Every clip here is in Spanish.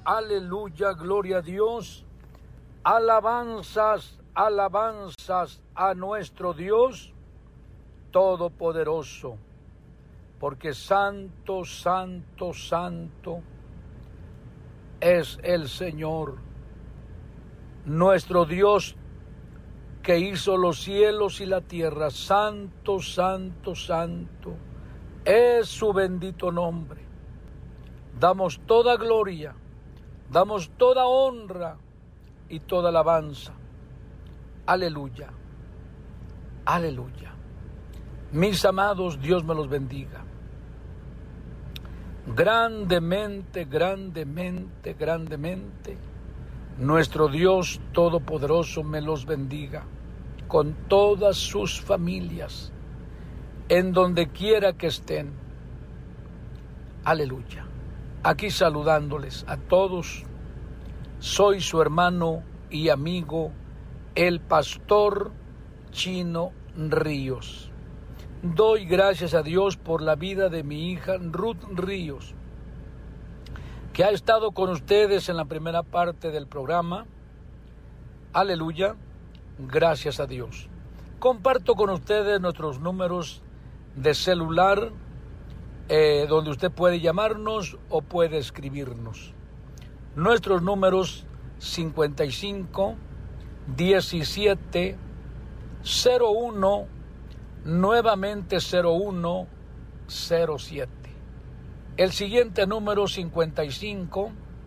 aleluya, gloria a Dios. Alabanzas, alabanzas a nuestro Dios Todopoderoso, porque santo, santo, santo es el Señor, nuestro Dios que hizo los cielos y la tierra. Santo, santo, santo es su bendito nombre. Damos toda gloria, damos toda honra y toda alabanza. Aleluya, aleluya. Mis amados, Dios me los bendiga. Grandemente, grandemente, grandemente, nuestro Dios Todopoderoso me los bendiga con todas sus familias, en donde quiera que estén. Aleluya. Aquí saludándoles a todos, soy su hermano y amigo, el pastor Chino Ríos. Doy gracias a Dios por la vida de mi hija Ruth Ríos, que ha estado con ustedes en la primera parte del programa. Aleluya, gracias a Dios. Comparto con ustedes nuestros números de celular, donde usted puede llamarnos o puede escribirnos. Nuestros números 55 17 01 nuevamente 0107. El siguiente número 55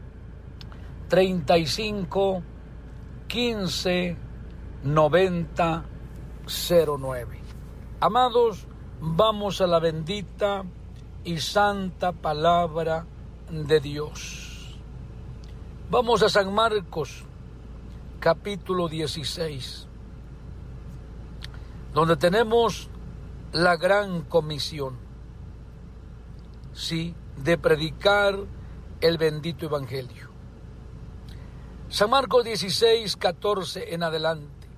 35 15 90 09. Amados, vamos a la bendita y santa palabra de Dios. Vamos a San Marcos, capítulo 16, donde tenemos la gran comisión, sí, de predicar el bendito evangelio. San Marcos 16, 14 en adelante.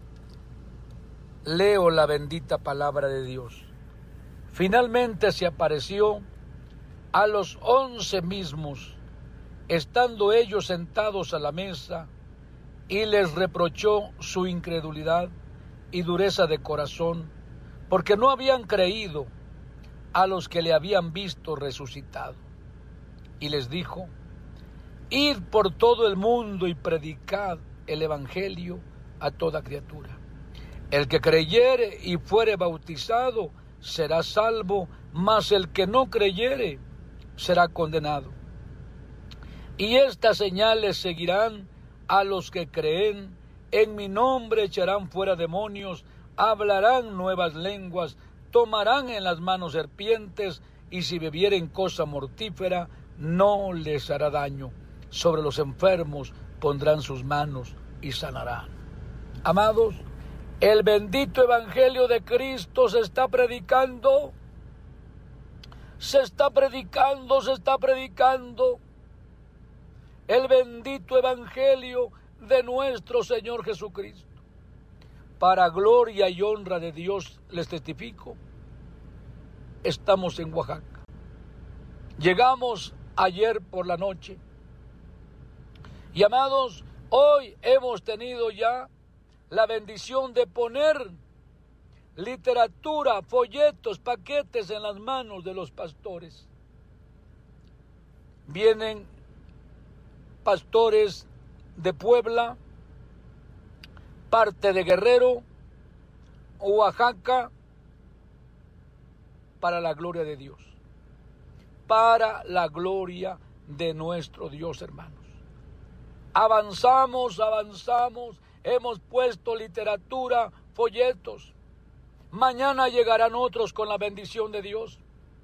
Leo la bendita palabra de Dios. Finalmente se apareció a los 11 mismos, estando ellos sentados a la mesa, y les reprochó su incredulidad y dureza de corazón, porque no habían creído a los que le habían visto resucitado. Y les dijo: id por todo el mundo y predicad el evangelio a toda criatura. El que creyere y fuere bautizado será salvo, mas el que no creyere será condenado. Y estas señales seguirán a los que creen: en mi nombre echarán fuera demonios, hablarán nuevas lenguas, tomarán en las manos serpientes, y si bebieren cosa mortífera no les hará daño. Sobre los enfermos pondrán sus manos y sanarán. Amados, el bendito evangelio de Cristo se está predicando. Se está predicando. El bendito evangelio de nuestro Señor Jesucristo. Para gloria y honra de Dios, les testifico, estamos en Oaxaca. Llegamos ayer por la noche. Y amados, hoy hemos tenido ya la bendición de poner literatura, folletos, paquetes en las manos de los pastores. Vienen pastores de Puebla, parte de Guerrero, Oaxaca, para la gloria de Dios, para la gloria de nuestro Dios, hermanos. Avanzamos, hemos puesto literatura, folletos. Mañana llegarán otros con la bendición de Dios.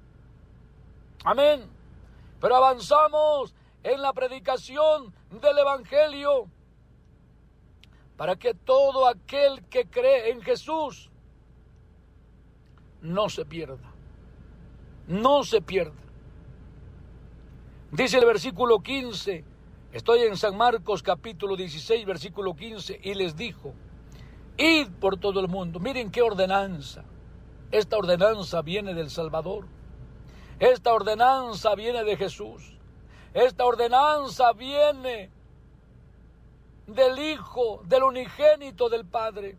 Amén. Pero avanzamos en la predicación del evangelio, para que todo aquel que cree en Jesús no se pierda. No se pierda. Dice el versículo 15, estoy en San Marcos capítulo 16, versículo 15, y les dijo: id por todo el mundo. Miren qué ordenanza. Esta ordenanza viene del Salvador. Esta ordenanza viene de Jesús. Esta ordenanza viene del Hijo, del unigénito del Padre,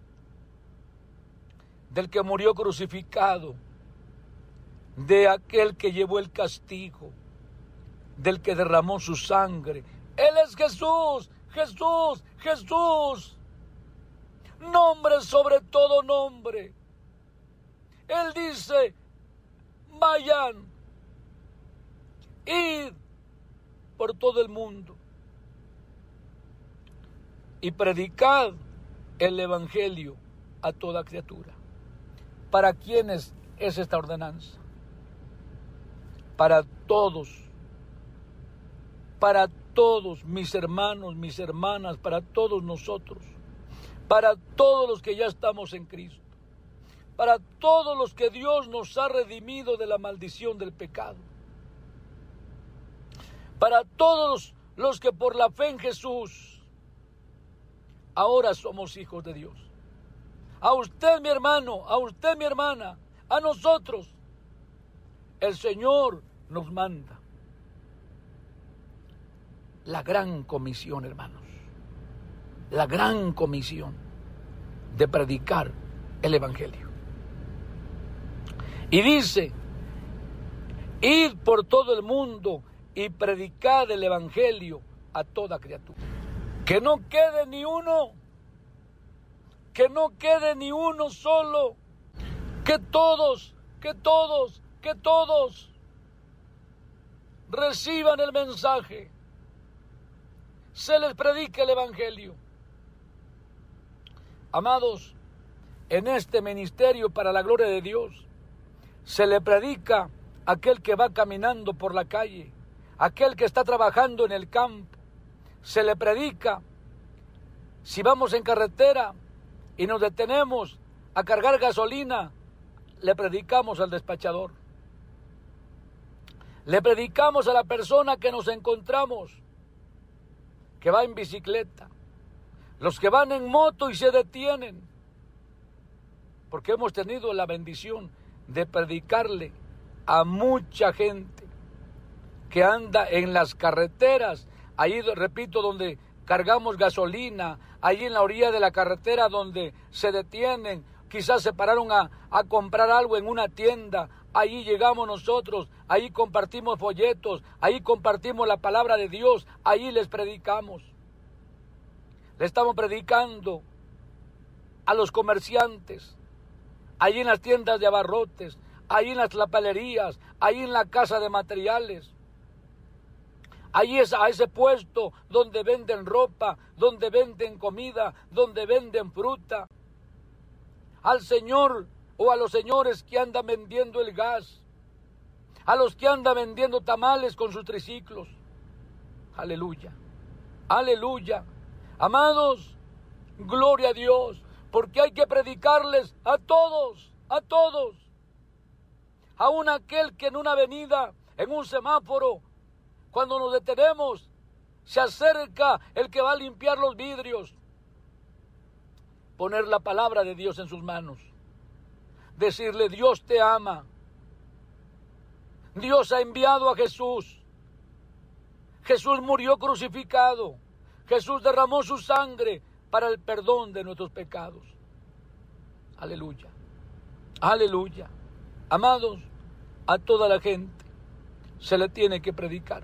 del que murió crucificado, de aquel que llevó el castigo, del que derramó su sangre. Él es Jesús, Jesús, Jesús. Nombre sobre todo nombre. Él dice, vayan, id por todo el mundo y predicad el evangelio a toda criatura. ¿Para quiénes es esta ordenanza? Para todos, mis hermanos, mis hermanas, para todos nosotros, para todos los que ya estamos en Cristo, para todos los que Dios nos ha redimido de la maldición del pecado, para todos los que por la fe en Jesús ahora somos hijos de Dios. A usted, mi hermano, a usted, mi hermana, a nosotros, el Señor nos manda la gran comisión, hermanos, la gran comisión de predicar el evangelio. Y dice, id por todo el mundo y predicad el evangelio a toda criatura. Que no quede ni uno, que no quede ni uno solo, que todos reciban el mensaje, se les predique el evangelio. Amados, en este ministerio para la gloria de Dios, se le predica a aquel que va caminando por la calle, aquel que está trabajando en el campo. Se le predica si vamos en carretera y nos detenemos a cargar gasolina, le predicamos al despachador. Le predicamos a la persona que nos encontramos, que va en bicicleta, los que van en moto y se detienen, porque hemos tenido la bendición de predicarle a mucha gente que anda en las carreteras, ahí repito, donde cargamos gasolina, ahí en la orilla de la carretera donde se detienen, quizás se pararon a comprar algo en una tienda, ahí llegamos nosotros, ahí compartimos folletos, ahí compartimos la palabra de Dios, ahí les predicamos. Le estamos predicando a los comerciantes, ahí en las tiendas de abarrotes, ahí en las tlapalerías, ahí en la casa de materiales. Ahí es a ese puesto donde venden ropa, donde venden comida, donde venden fruta. Al señor o a los señores que andan vendiendo el gas, a los que andan vendiendo tamales con sus triciclos. Aleluya, aleluya. Amados, gloria a Dios, porque hay que predicarles a todos, aún aquel que en una avenida, en un semáforo, cuando nos detenemos, se acerca el que va a limpiar los vidrios. Poner la palabra de Dios en sus manos. Decirle, Dios te ama. Dios ha enviado a Jesús. Jesús murió crucificado. Jesús derramó su sangre para el perdón de nuestros pecados. Aleluya. Aleluya. Amados, a toda la gente se le tiene que predicar.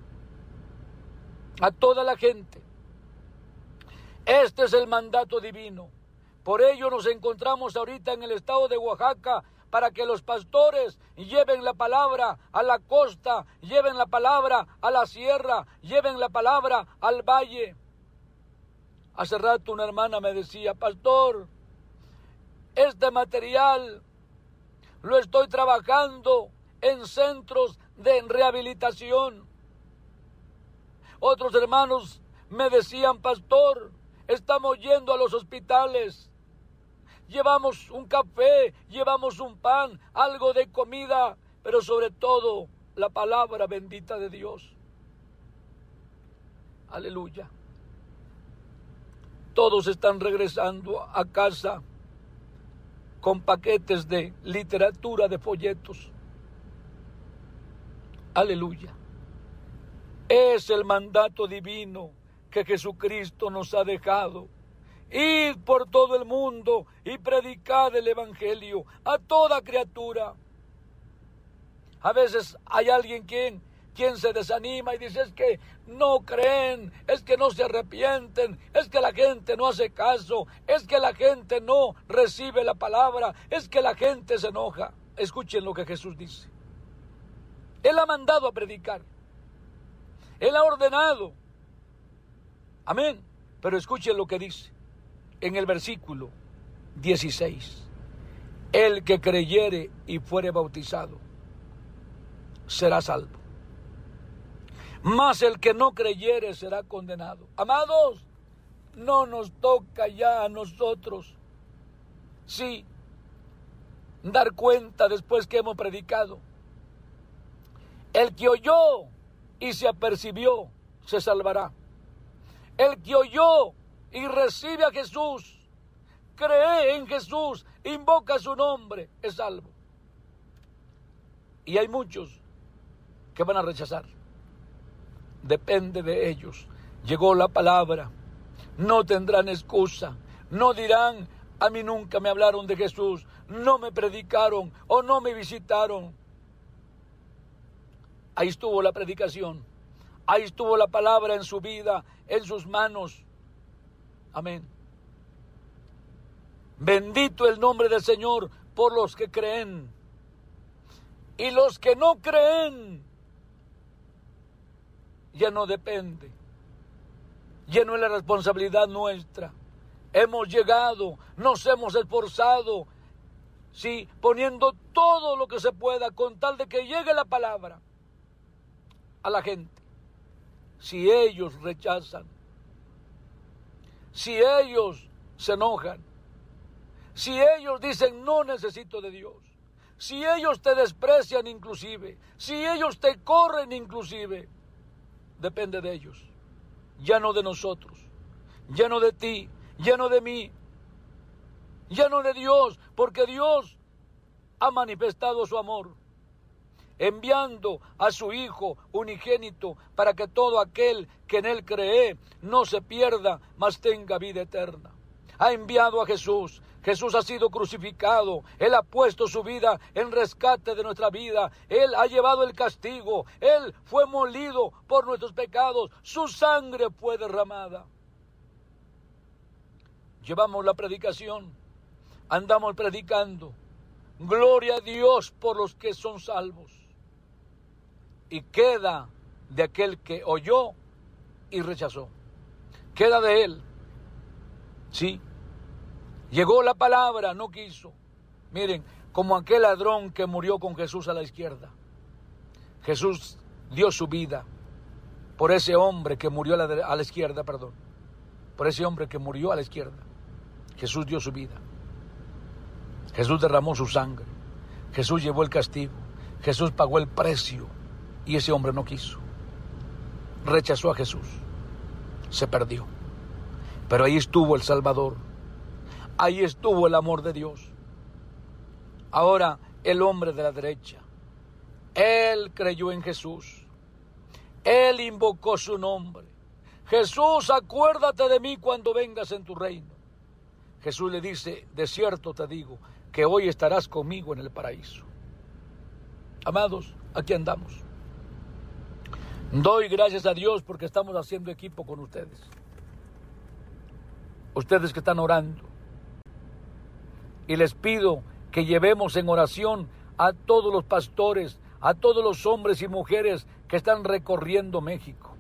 A toda la gente. Este es el mandato divino. Por ello nos encontramos ahorita en el estado de Oaxaca, para que los pastores lleven la palabra a la costa, lleven la palabra a la sierra, lleven la palabra al valle. Hace rato una hermana me decía, pastor, este material lo estoy trabajando en centros de rehabilitación. Otros hermanos me decían, pastor, estamos yendo a los hospitales. Llevamos un café, llevamos un pan, algo de comida, pero sobre todo la palabra bendita de Dios. Aleluya. Todos están regresando a casa con paquetes de literatura, de folletos. Aleluya. Es el mandato divino que Jesucristo nos ha dejado. Id por todo el mundo y predicad el Evangelio a toda criatura. A veces hay alguien quien se desanima y dice: es que no creen, es que no se arrepienten, es que la gente no hace caso, es que la gente no recibe la palabra, es que la gente se enoja. Escuchen lo que Jesús dice. Él ha mandado a predicar. Él ha ordenado. Amén. Pero escuchen lo que dice en el versículo 16. El que creyere y fuere bautizado será salvo, mas el que no creyere será condenado. Amados, no nos toca ya a nosotros, sí, dar cuenta después que hemos predicado. El que oyó y se apercibió se salvará. El que oyó y recibe a Jesús, cree en Jesús, invoca su nombre, es salvo. Y hay muchos que van a rechazar. Depende de ellos. Llegó la palabra, no tendrán excusa, no dirán: a mí nunca me hablaron de Jesús, no me predicaron o no me visitaron. Ahí estuvo la predicación, ahí estuvo la palabra en su vida, en sus manos. Amén. Bendito el nombre del Señor por los que creen. Y los que no creen, ya no depende, ya no es la responsabilidad nuestra. Hemos llegado, nos hemos esforzado, sí, poniendo todo lo que se pueda con tal de que llegue la palabra a la gente. Si ellos rechazan, si ellos se enojan, si ellos dicen: no necesito de Dios, si ellos te desprecian inclusive, si ellos te corren inclusive, depende de ellos, ya no de nosotros, ya no de ti, ya no de mí, ya no de Dios, porque Dios ha manifestado su amor, enviando a su Hijo unigénito para que todo aquel que en Él cree no se pierda, mas tenga vida eterna. Ha enviado a Jesús. Jesús ha sido crucificado. Él ha puesto su vida en rescate de nuestra vida. Él ha llevado el castigo. Él fue molido por nuestros pecados. Su sangre fue derramada. Llevamos la predicación. Andamos predicando. Gloria a Dios por los que son salvos. Y queda de aquel que oyó y rechazó. Queda de él. Sí. Llegó la palabra, no quiso. Miren, como aquel ladrón que murió con Jesús a la izquierda. Jesús dio su vida por ese hombre que murió a la izquierda, perdón. Por ese hombre que murió a la izquierda. Jesús dio su vida. Jesús derramó su sangre. Jesús llevó el castigo. Jesús pagó el precio. Y ese hombre no quiso. Rechazó a Jesús. Se perdió. Pero ahí estuvo el Salvador. Ahí estuvo el amor de Dios. Ahora, el hombre de la derecha. Él creyó en Jesús. Él invocó su nombre. Jesús, acuérdate de mí cuando vengas en tu reino. Jesús le dice: de cierto te digo, que hoy estarás conmigo en el paraíso. Amados, aquí andamos. Doy gracias a Dios porque estamos haciendo equipo con ustedes. Ustedes que están orando. Y les pido que llevemos en oración a todos los pastores, a todos los hombres y mujeres que están recorriendo México.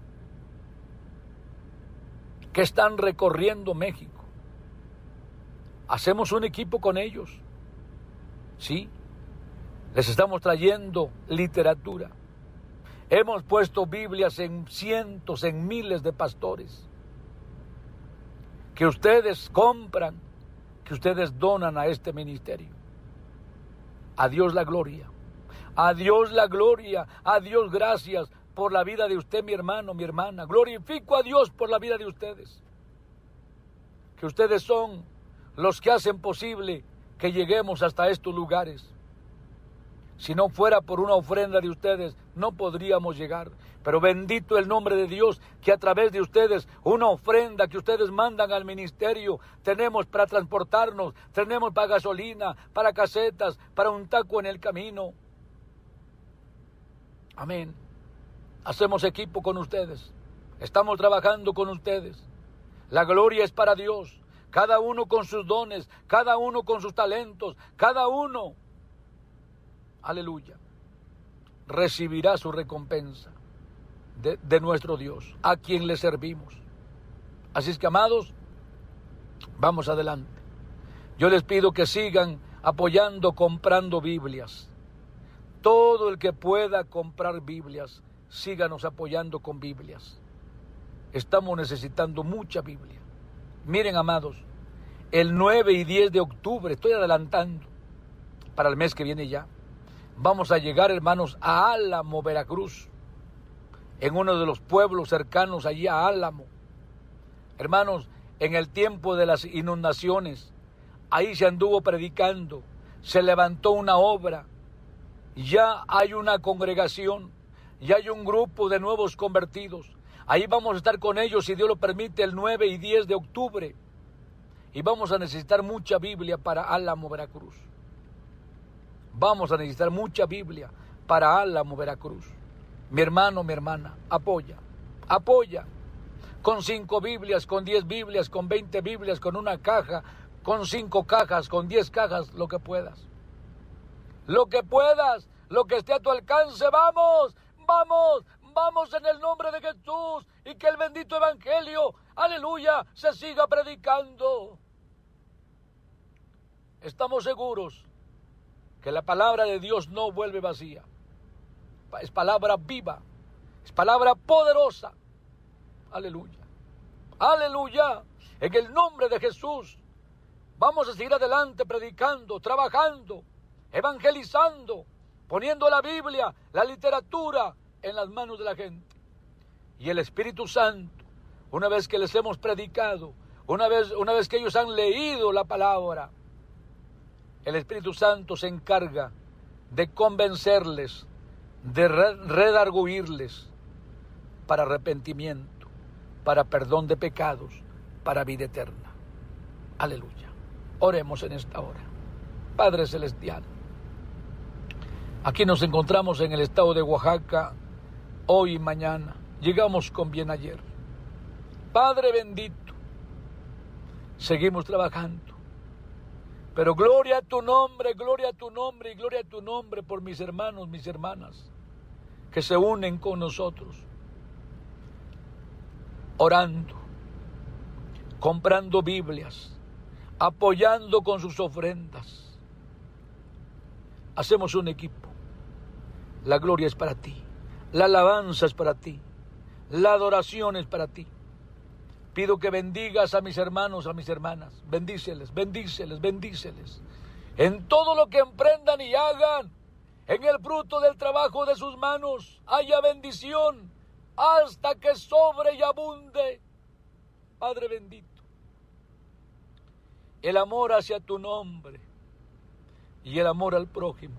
Que están recorriendo México. Hacemos un equipo con ellos. Sí. Les estamos trayendo literatura. Hemos puesto Biblias en cientos, en miles de pastores. Que ustedes compran, que ustedes donan a este ministerio. A Dios la gloria. A Dios la gloria. A Dios gracias por la vida de usted, mi hermano, mi hermana. Glorifico a Dios por la vida de ustedes. Que ustedes son los que hacen posible que lleguemos hasta estos lugares. Si no fuera por una ofrenda de ustedes, no podríamos llegar. Pero bendito el nombre de Dios, que a través de ustedes, una ofrenda que ustedes mandan al ministerio, tenemos para transportarnos, tenemos para gasolina, para casetas, para un taco en el camino. Amén. Hacemos equipo con ustedes. Estamos trabajando con ustedes. La gloria es para Dios. Cada uno con sus dones, cada uno con sus talentos, cada uno, aleluya, recibirá su recompensa de nuestro Dios, a quien le servimos. Así es que, amados, vamos adelante. Yo les pido que sigan apoyando, comprando Biblias. Todo el que pueda comprar Biblias, síganos apoyando con Biblias. Estamos necesitando mucha Biblia. Miren, amados, el 9 y 10 de octubre, estoy adelantando para el mes que viene ya, vamos a llegar, hermanos, a Álamo, Veracruz, en uno de los pueblos cercanos allí a Álamo. Hermanos, en el tiempo de las inundaciones, ahí se anduvo predicando, se levantó una obra, ya hay una congregación, ya hay un grupo de nuevos convertidos. Ahí vamos a estar con ellos, si Dios lo permite, el 9 y 10 de octubre. Y vamos a necesitar mucha Biblia para Álamo, Veracruz. Vamos a necesitar mucha Biblia para Álamo, Veracruz. Mi hermano, mi hermana, apoya. Con 5 Biblias, con 10 Biblias, con 20 Biblias, con una caja, con 5 cajas, con 10 cajas, lo que puedas. Lo que puedas, lo que esté a tu alcance, vamos en el nombre de Jesús, y que el bendito evangelio, aleluya, se siga predicando. Estamos seguros que la palabra de Dios no vuelve vacía. Es palabra viva, es palabra poderosa. Aleluya, aleluya. En el nombre de Jesús vamos a seguir adelante predicando, trabajando, evangelizando, poniendo la Biblia, la literatura en las manos de la gente. Y el Espíritu Santo, una vez que les hemos predicado, una vez que ellos han leído la palabra, el Espíritu Santo se encarga de convencerles, de redarguirles para arrepentimiento, para perdón de pecados, para vida eterna. Aleluya. Oremos en esta hora. Padre Celestial, aquí nos encontramos en el estado de Oaxaca, hoy y mañana. Llegamos con bien ayer. Padre bendito, seguimos trabajando. Pero gloria a tu nombre y gloria a tu nombre por mis hermanos, mis hermanas, que se unen con nosotros, orando, comprando Biblias, apoyando con sus ofrendas. Hacemos un equipo. La gloria es para ti, la alabanza es para ti, la adoración es para ti. Pido que bendigas a mis hermanos, a mis hermanas. Bendíceles, bendíceles, bendíceles. En todo lo que emprendan y hagan, en el fruto del trabajo de sus manos, haya bendición hasta que sobre y abunde. Padre bendito, el amor hacia tu nombre y el amor al prójimo.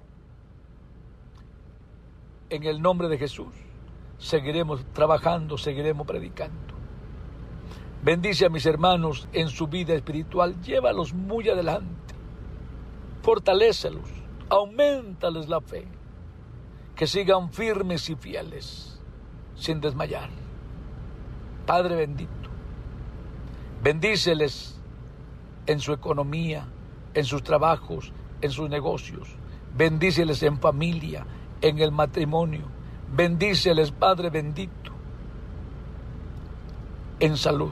En el nombre de Jesús, seguiremos trabajando, seguiremos predicando. Bendice a mis hermanos en su vida espiritual, llévalos muy adelante, fortalécelos, auméntales la fe, que sigan firmes y fieles, sin desmayar. Padre bendito, bendíceles en su economía, en sus trabajos, en sus negocios, bendíceles en familia, en el matrimonio, bendíceles, Padre bendito, en salud.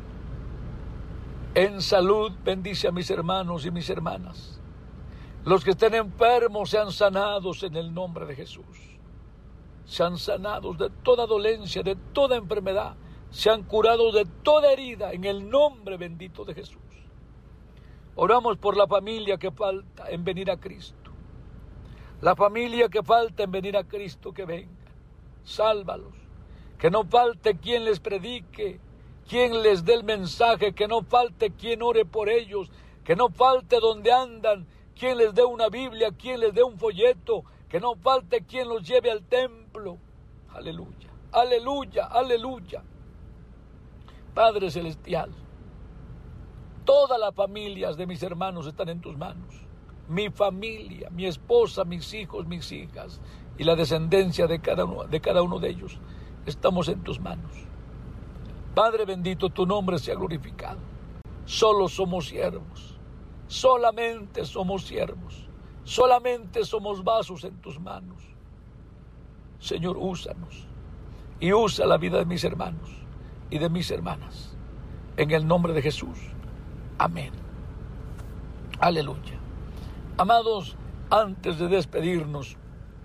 En salud, bendice a mis hermanos y mis hermanas. Los que estén enfermos sean sanados en el nombre de Jesús. Sean sanados de toda dolencia, de toda enfermedad. Sean curados de toda herida en el nombre bendito de Jesús. Oramos por la familia que falta en venir a Cristo. La familia que falta en venir a Cristo, que venga. Sálvalos. Que no falte quien les predique, quien les dé el mensaje, que no falte quien ore por ellos, que no falte donde andan, quien les dé una Biblia, quien les dé un folleto, que no falte quien los lleve al templo. Aleluya. aleluya, aleluya. Padre Celestial, todas las familias de mis hermanos están en tus manos. Mi familia, mi esposa, mis hijos, mis hijas y la descendencia de cada uno de ellos, estamos en tus manos. Padre bendito, tu nombre sea glorificado. Solo somos siervos, solamente somos siervos, solamente somos vasos en tus manos. Señor, úsanos y usa la vida de mis hermanos y de mis hermanas. En el nombre de Jesús. Amén. Aleluya. Amados, antes de despedirnos,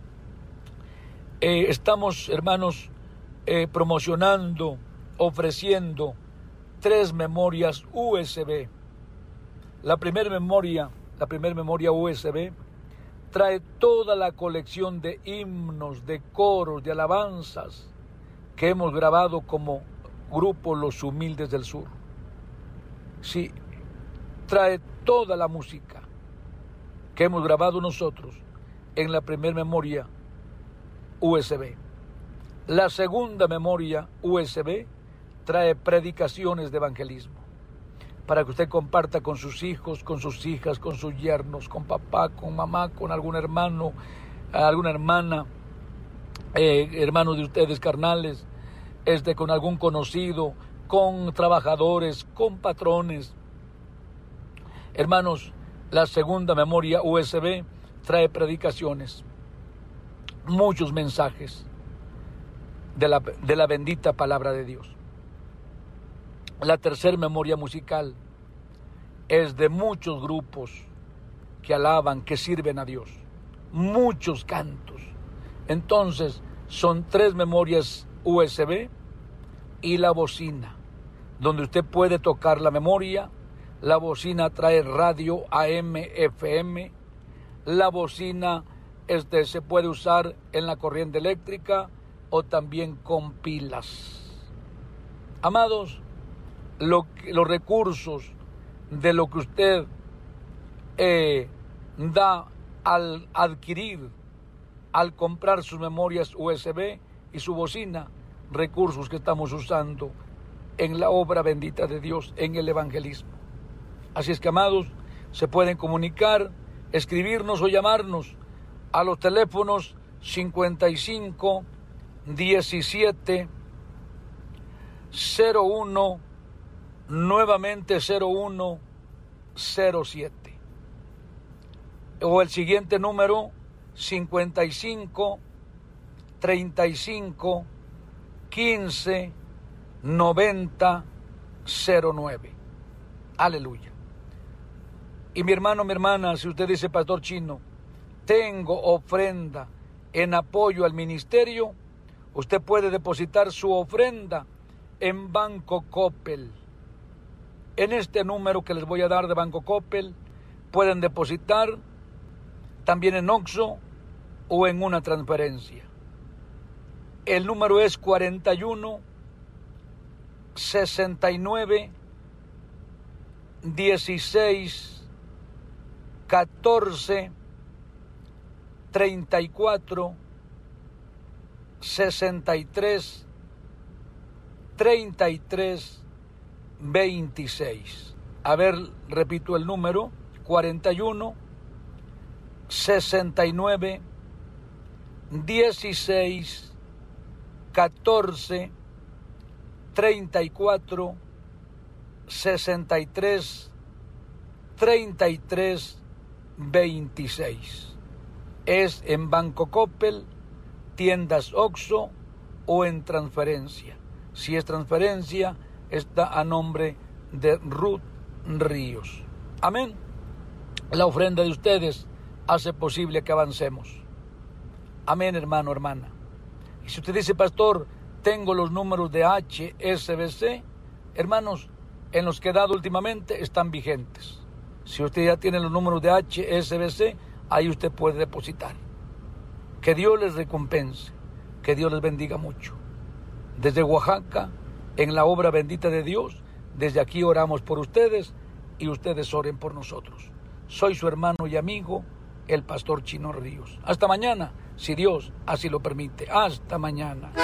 estamos, hermanos, promocionando, ofreciendo 3 memorias USB. La primera memoria USB trae toda la colección de himnos, de coros, de alabanzas que hemos grabado como grupo Los Humildes del Sur. Sí, trae toda la música que hemos grabado nosotros en la primera memoria USB. La segunda memoria USB trae predicaciones de evangelismo para que usted comparta con sus hijos, con sus hijas, con sus yernos, con papá, con mamá, con algún hermano, alguna hermana, hermanos de ustedes carnales, con algún conocido, con trabajadores, con patrones. Hermanos, la segunda memoria USB trae predicaciones, muchos mensajes de la bendita palabra de Dios. La tercera memoria musical es de muchos grupos que alaban, que sirven a Dios, muchos cantos. Entonces, son 3 memorias USB y la bocina, donde usted puede tocar la memoria. La bocina trae radio AM, FM. La bocina se puede usar en la corriente eléctrica o también con pilas. Amados, los recursos de lo que usted da al adquirir, al comprar sus memorias USB y su bocina, recursos que estamos usando en la obra bendita de Dios, en el evangelismo. Así es que, amados, se pueden comunicar, escribirnos o llamarnos a los teléfonos 55 17 01, nuevamente 01 07, o el siguiente número 55 35 15 90 09. Aleluya. Y mi hermano, mi hermana, si usted dice, Pastor Chino, tengo ofrenda en apoyo al ministerio, usted puede depositar su ofrenda en Banco Coppel. En este número que les voy a dar de Banco Coppel, pueden depositar también en Oxxo o en una transferencia. El número es 41 69 16 14 34 63 33 26. A ver, repito el número: 41 69 16 14 34 63 33 26. Es en Banco Coppel, tiendas Oxxo o en transferencia. Si es transferencia, está a nombre de Ruth Ríos. Amén. La ofrenda de ustedes hace posible que avancemos. Amén, hermano, hermana. Y si usted dice, Pastor, tengo los números de HSBC, hermanos, en los que he dado últimamente están vigentes. Si usted ya tiene los números de HSBC, ahí usted puede depositar. Que Dios les recompense, que Dios les bendiga mucho. Desde Oaxaca, en la obra bendita de Dios, desde aquí oramos por ustedes y ustedes oren por nosotros. Soy su hermano y amigo, el Pastor Chino Ríos. Hasta mañana, si Dios así lo permite. Hasta mañana.